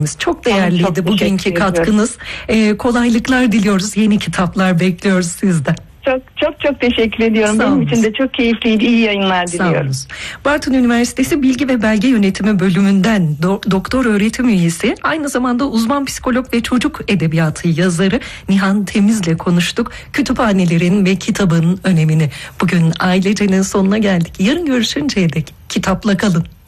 Çok değerliydi Çok bugünkü teşekkür katkınız. Kolaylıklar diliyoruz. Yeni kitaplar bekliyoruz sizden. Çok teşekkür ediyorum. Sağ Benim olun. için de çok keyifliydi. İyi yayınlar Sağ diliyorum. olun. Bartın Üniversitesi Bilgi ve Belge Yönetimi bölümünden doktor öğretim üyesi, aynı zamanda uzman psikolog ve çocuk edebiyatı yazarı Nihan Temiz'le konuştuk. Kütüphanelerin ve kitabın önemini. Bugün ailecenin sonuna geldik. Yarın görüşünceye dek kitapla kalın.